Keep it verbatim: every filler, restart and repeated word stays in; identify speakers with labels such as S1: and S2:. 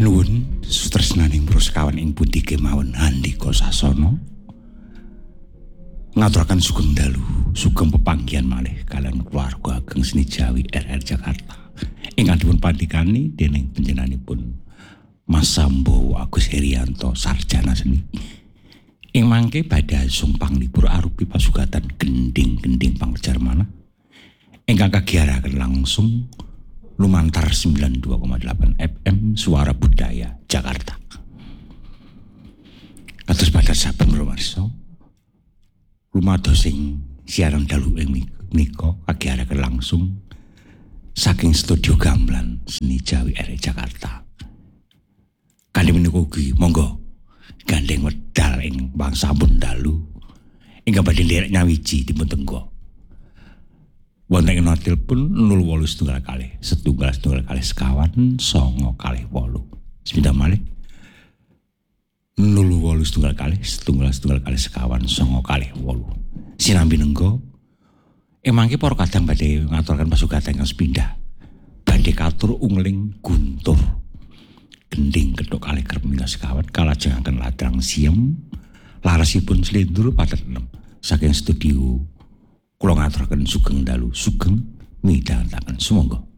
S1: Nuwun sutresnaning para sekawan ing pundi kemawon handika sasana. Ngaturaken sugeng dalu, sugeng pepanggihan malih kaliyan keluarga ageng seni Jawi R R Jakarta. Ingkang dipun pandhikani dening panjenenganipun Mas Sambowo Agus Herianto sarjana seni. Ing mangke badhe sumpang libur arupi pasugatan gending-gending pangrejar manah ingkang kagiyaraken langsung lumantar sembilan puluh dua koma delapan F M Suara Budaya Jakarta. Kados padha saben rumarsa lumados sing siaran dalu ing menika kagiyaraken langsung saking studio gamelan seni Jawi R R Jakarta. Kali menika ugi monggo gandeng wedal ing bangsa sampun dalu ingkang badhe nderek nyawiji dipun tenggo. Wonten ing telepon nol wolu setunggal kalih setunggal setunggal kalih sekawan songo kalih wolu. Sepindah malih nol wolu setunggal kalih setunggal setunggal kalih sekawan songo kalih wolu. Sinambi nenggo emangke para kadang badhe ngaturaken pasugatan ingkang sepindah badhe katur ungling guntur gending kethuk kalih kerep mingga sekawan kalajengaken ladrang siem larasipun slindur patet enem saking studio. Kula ngaturaken sugeng dalu, sugeng midhangetaken sumangga.